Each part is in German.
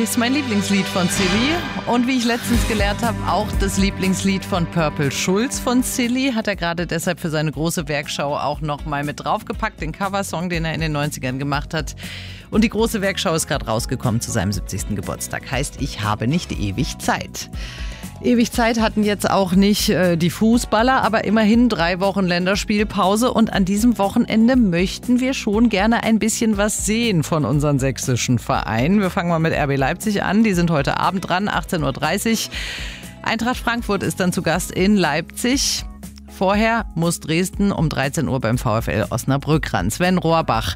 ist mein Lieblingslied von Silly. Und wie ich letztens gelernt habe, auch das Lieblingslied von Purple Schulz von Silly. Hat er gerade deshalb für seine große Werkschau auch nochmal mit draufgepackt. Den Coversong, den er in den 90ern gemacht hat. Und die große Werkschau ist gerade rausgekommen zu seinem 70. Geburtstag. Heißt, ich habe nicht ewig Zeit. Ewig Zeit hatten jetzt auch nicht die Fußballer, aber immerhin 3 Wochen Länderspielpause. Und an diesem Wochenende möchten wir schon gerne ein bisschen was sehen von unseren sächsischen Vereinen. Wir fangen mal mit RB Leipzig an. Die sind heute Abend dran, 18:30 Uhr. Eintracht Frankfurt ist dann zu Gast in Leipzig. Vorher muss Dresden um 13 Uhr beim VfL Osnabrück ran. Sven Rohrbach,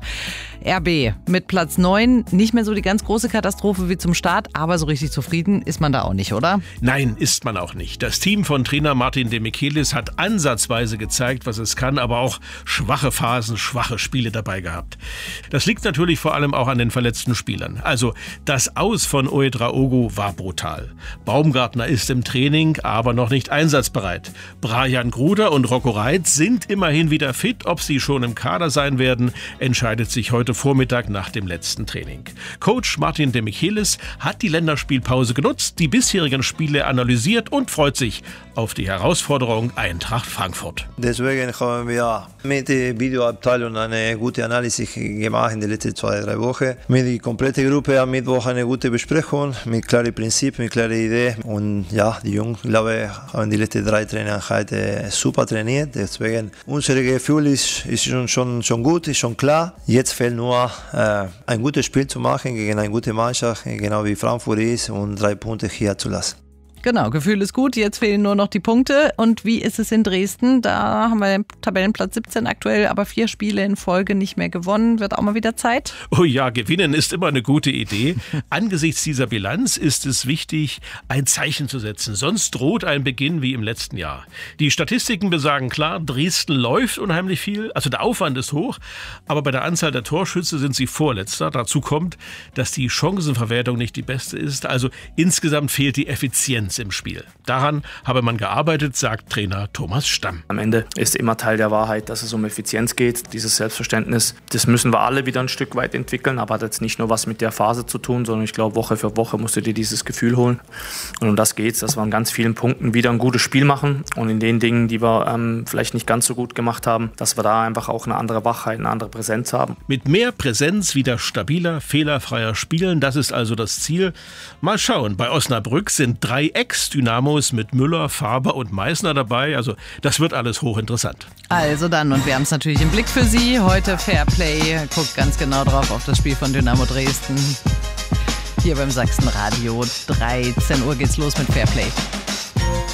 RB mit Platz 9. Nicht mehr so die ganz große Katastrophe wie zum Start, aber so richtig zufrieden ist man da auch nicht, oder? Nein, ist man auch nicht. Das Team von Trainer Martin de Michelis hat ansatzweise gezeigt, was es kann, aber auch schwache Phasen, schwache Spiele dabei gehabt. Das liegt natürlich vor allem auch an den verletzten Spielern. Also das Aus von Ouedraogo war brutal. Baumgartner ist im Training, aber noch nicht einsatzbereit. Brian Gruder und Rocco Reitz sind immerhin wieder fit. Ob sie schon im Kader sein werden, entscheidet sich heute Vormittag nach dem letzten Training. Coach Martin de Michelis hat die Länderspielpause genutzt, die bisherigen Spiele analysiert und freut sich auf die Herausforderung Eintracht Frankfurt. Deswegen haben wir mit der Videoabteilung eine gute Analyse gemacht in den letzten 2-3 Wochen. Mit der kompletten Gruppe am Mittwoch eine gute Besprechung, mit klaren Prinzipien, mit klaren Ideen. Und ja, die Jungs, glaube ich, haben die letzten 3 Trainingseinheiten super trainiert. Deswegen, unser Gefühl ist schon gut, ist schon klar. Jetzt fehlt nur ein gutes Spiel zu machen gegen eine gute Mannschaft, genau wie Frankfurt ist, und 3 Punkte hier zu lassen. Genau, Gefühl ist gut, jetzt fehlen nur noch die Punkte. Und wie ist es in Dresden? Da haben wir den Tabellenplatz 17 aktuell, aber 4 Spiele in Folge nicht mehr gewonnen. Wird auch mal wieder Zeit? Oh ja, gewinnen ist immer eine gute Idee. Angesichts dieser Bilanz ist es wichtig, ein Zeichen zu setzen. Sonst droht ein Beginn wie im letzten Jahr. Die Statistiken besagen klar, Dresden läuft unheimlich viel. Also der Aufwand ist hoch, aber bei der Anzahl der Torschüsse sind sie Vorletzter. Dazu kommt, dass die Chancenverwertung nicht die beste ist. Also insgesamt fehlt die Effizienz im Spiel. Daran habe man gearbeitet, sagt Trainer Thomas Stamm. Am Ende ist immer Teil der Wahrheit, dass es um Effizienz geht. Dieses Selbstverständnis, das müssen wir alle wieder ein Stück weit entwickeln, aber hat jetzt nicht nur was mit der Phase zu tun, sondern ich glaube, Woche für Woche musst du dir dieses Gefühl holen. Und um das geht's, dass wir an ganz vielen Punkten wieder ein gutes Spiel machen und in den Dingen, die wir vielleicht nicht ganz so gut gemacht haben, dass wir da einfach auch eine andere Wachheit, eine andere Präsenz haben. Mit mehr Präsenz wieder stabiler, fehlerfreier spielen, das ist also das Ziel. Mal schauen, bei Osnabrück sind 3 Ex-Dynamos mit Müller, Faber und Meißner dabei. Also das wird alles hochinteressant. Also dann, und wir haben es natürlich im Blick für Sie. Heute Fairplay. Guckt ganz genau drauf auf das Spiel von Dynamo Dresden. Hier beim Sachsenradio. 13 Uhr geht's los mit Fairplay.